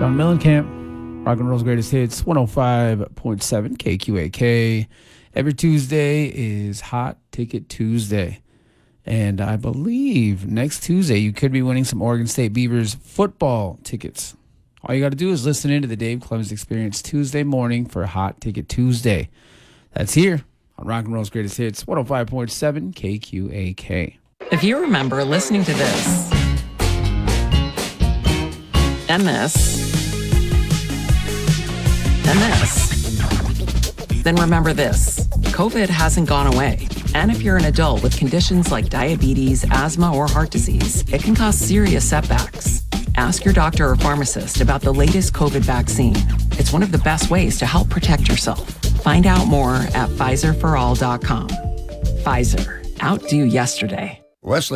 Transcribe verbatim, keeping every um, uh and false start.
John Mellencamp, Rock and Roll's Greatest Hits, one oh five point seven K Q A K. Every Tuesday is Hot Ticket Tuesday. And I believe next Tuesday you could be winning some Oregon State Beavers football tickets. All you got to do is listen into the Dave Clemens Experience Tuesday morning for Hot Ticket Tuesday. That's here on Rock and Roll's Greatest Hits, one oh five point seven K Q A K. If you remember listening to this, and this, and this, then remember this. COVID hasn't gone away. And if you're an adult with conditions like diabetes, asthma, or heart disease, it can cause serious setbacks. Ask your doctor or pharmacist about the latest COVID vaccine. It's one of the best ways to help protect yourself. Find out more at Pfizer for all dot com. Pfizer. Outdo yesterday. Wesley